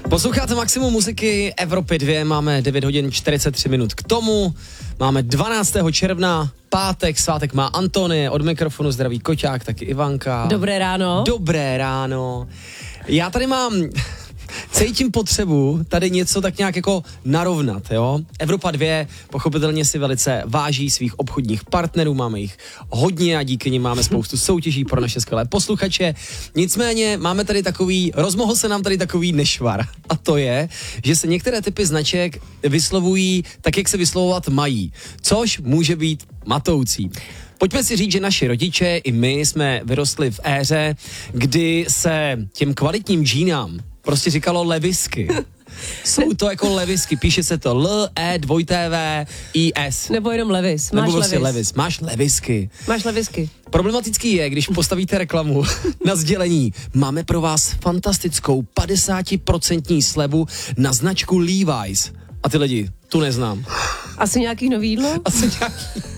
Posloucháte Maximum muziky Evropy 2, máme 9 hodin 43 minut k tomu, máme 12. června, pátek, svátek má Antonie, od mikrofonu zdraví Koťák, taky Ivanka. Dobré ráno. Dobré ráno. Já tady cítím potřebu tady něco tak nějak jako narovnat, jo. Evropa 2 pochopitelně si velice váží svých obchodních partnerů, máme jich hodně a díky nim máme spoustu soutěží pro naše skvělé posluchače. Nicméně rozmohl se nám tady takový nešvar a to je, že se některé typy značek vyslovují tak, jak se vyslovovat mají, což může být matoucí. Pojďme si říct, že naši rodiče i my jsme vyrostli v éře, kdy se těm kvalitním džínám prostě říkalo levisky. Jsou to jako levisky, píše se to L-E-2-T-V-I-S. Nebo jenom Levis. Nebo prostě Levis. Máš levisky. Máš levisky. Problematický je, když postavíte reklamu na sdělení. Máme pro vás fantastickou 50% slevu na značku Levi's. A ty lidi, tu neznám. Asi nějaký nový jídlo? Asi nějaký.